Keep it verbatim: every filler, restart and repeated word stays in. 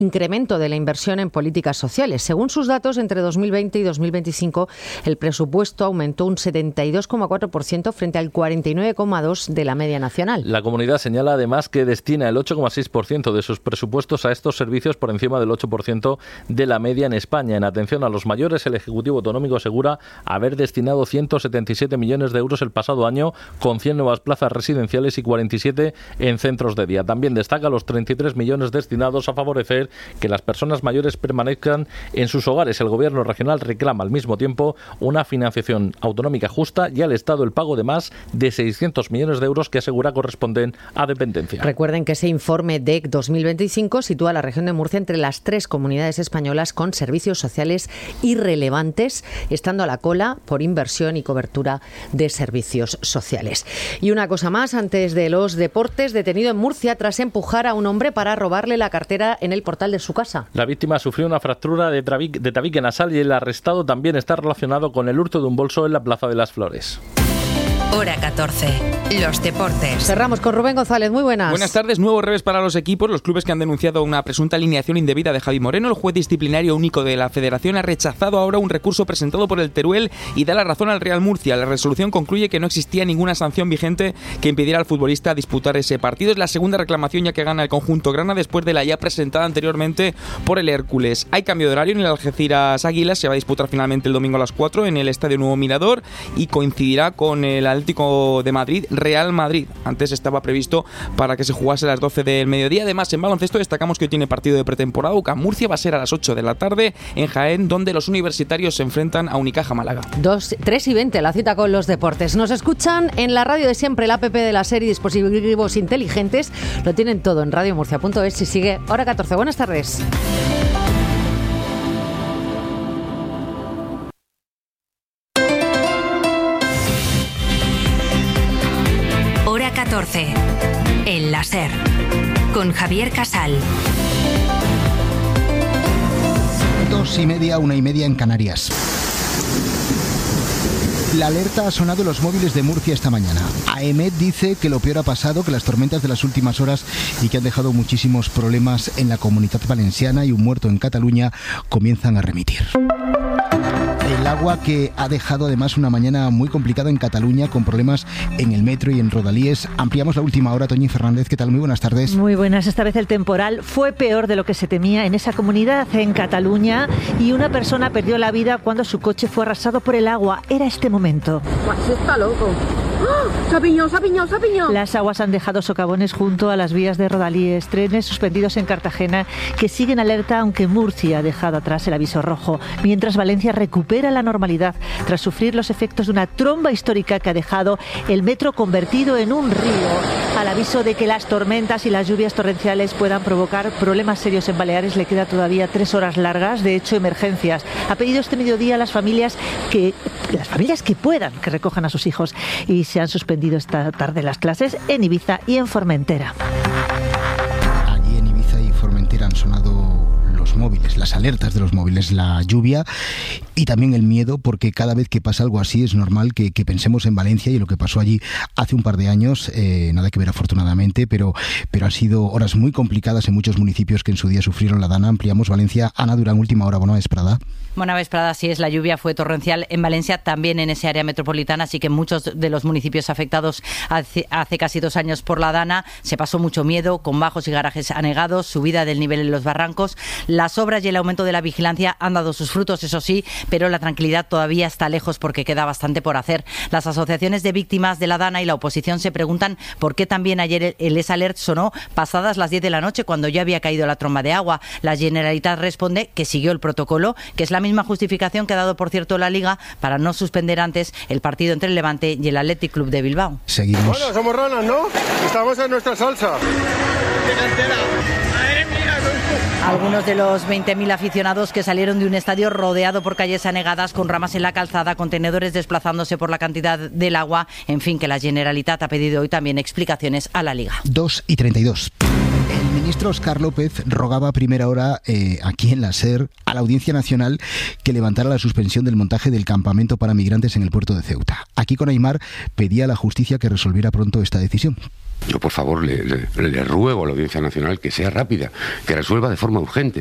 incremento de la inversión en políticas sociales. Según sus datos, entre dos mil veinte y dos mil veinticinco el presupuesto aumentó un setenta y dos coma cuatro por ciento frente al cuarenta y nueve coma dos por ciento de la media nacional. La comunidad señala además que destina el ocho coma seis por ciento de sus presupuestos a estos servicios por encima del ocho por ciento de la media en España. En atención a los mayores, el Ejecutivo Autonómico asegura haber destinado ciento setenta y siete millones de euros el pasado año, con cien nuevas plazas residenciales y cuarenta y siete en centros de día. También destaca los treinta y tres millones destinados a favorecer que las personas mayores permanezcan en sus hogares. El Gobierno regional reclama al mismo tiempo una financiación autonómica justa y al Estado el pago de más de seiscientos millones de euros que asegura corresponden a dependencia. Recuerden que ese informe D E C dos mil veinticinco sitúa a la región de Murcia entre las tres comunidades españolas con servicios sociales irrelevantes, estando a la cola por inversión y cobertura de servicios sociales. Y una cosa más, antes de los deportes, detenido en Murcia tras empujar a un hombre para robarle la cartera en el portal de su casa. La víctima sufrió una fractura de, trabi- de tabique nasal y el arrestado también está relacionado con el hurto de un bolso en la Plaza de las Flores. Hora catorce. Los deportes. Cerramos con Rubén González. Muy buenas. Buenas tardes. Nuevo revés para los equipos. Los clubes que han denunciado una presunta alineación indebida de Javi Moreno. El juez disciplinario único de la Federación ha rechazado ahora un recurso presentado por el Teruel y da la razón al Real Murcia. La resolución concluye que no existía ninguna sanción vigente que impidiera al futbolista disputar ese partido. Es la segunda reclamación ya que gana el conjunto grana después de la ya presentada anteriormente por el Hércules. Hay cambio de horario en el Algeciras Águilas. Se va a disputar finalmente el domingo a las cuatro en el Estadio Nuevo Mirador y coincidirá con el Atlético de Madrid, Real Madrid. Antes estaba previsto para que se jugase a las doce del mediodía. Además, en baloncesto destacamos que hoy tiene partido de pretemporada. U C A M Murcia va a ser a las ocho de la tarde en Jaén, donde los universitarios se enfrentan a Unicaja Málaga. dos, tres y veinte, la cita con los deportes. Nos escuchan en la radio de siempre, el app de la serie, dispositivos inteligentes. Lo tienen todo en radio murcia punto es y sigue Hora catorce. Buenas tardes. catorce. El láser. Con Javier Casal. Dos y media, una y media en Canarias. La alerta ha sonado en los móviles de Murcia esta mañana. AEMET dice que lo peor ha pasado, que las tormentas de las últimas horas y que han dejado muchísimos problemas en la Comunitat Valenciana y un muerto en Cataluña comienzan a remitir. El agua que ha dejado además una mañana muy complicada en Cataluña con problemas en el metro y en Rodalíes. Ampliamos la última hora. Toñi Fernández, ¿qué tal? Muy buenas tardes. Muy buenas. Esta vez el temporal fue peor de lo que se temía en esa comunidad en Cataluña y una persona perdió la vida cuando su coche fue arrasado por el agua. Era este momento. Se está loco. ¡Oh! ¡Se ha piñado, se ha piñado, se ha piñado! Las aguas han dejado socavones junto a las vías de Rodalíes, trenes suspendidos en Cartagena que siguen alerta, aunque Murcia ha dejado atrás el aviso rojo, mientras Valencia recupera la normalidad tras sufrir los efectos de una tromba histórica que ha dejado el metro convertido en un río. Al aviso de que las tormentas y las lluvias torrenciales puedan provocar problemas serios en Baleares, le queda todavía tres horas largas, de hecho emergencias. Ha pedido este mediodía a las familias que, las familias que puedan, que recojan a sus hijos, y se han suspendido esta tarde las clases en Ibiza y en Formentera. Allí en Ibiza y Formentera han sonado los móviles, las alertas de los móviles, la lluvia y también el miedo, porque cada vez que pasa algo así es normal que, que pensemos en Valencia y lo que pasó allí hace un par de años, eh, nada que ver afortunadamente, pero, pero han sido horas muy complicadas en muchos municipios que en su día sufrieron la dana. Ampliamos Valencia. Ana Durán, última hora. Bona vesprada. Buena vesprada, sí es, la lluvia fue torrencial en Valencia, también en ese área metropolitana, así que muchos de los municipios afectados hace, hace casi dos años por la dana se pasó mucho miedo, con bajos y garajes anegados, subida del nivel en los barrancos. Las obras y el aumento de la vigilancia han dado sus frutos, eso sí, pero la tranquilidad todavía está lejos porque queda bastante por hacer. Las asociaciones de víctimas de la dana y la oposición se preguntan por qué también ayer el Es Alert sonó pasadas las diez de la noche cuando ya había caído la tromba de agua. La Generalitat responde que siguió el protocolo, que es la misma justificación que ha dado, por cierto, la Liga para no suspender antes el partido entre el Levante y el Athletic Club de Bilbao. Seguimos. Bueno, somos ranas, ¿no? Estamos en nuestra salsa. Algunos de los veinte mil aficionados que salieron de un estadio rodeado por calles anegadas, con ramas en la calzada, contenedores desplazándose por la cantidad del agua. En fin, que la Generalitat ha pedido hoy también explicaciones a la Liga. dos y treinta y dos. El ministro Óscar López rogaba a primera hora eh, aquí en la SER a la Audiencia Nacional que levantara la suspensión del montaje del campamento para migrantes en el puerto de Ceuta. Aquí con Aimar pedía a la justicia que resolviera pronto esta decisión. Yo, por favor, le, le, le ruego a la Audiencia Nacional que sea rápida, que resuelva de forma urgente.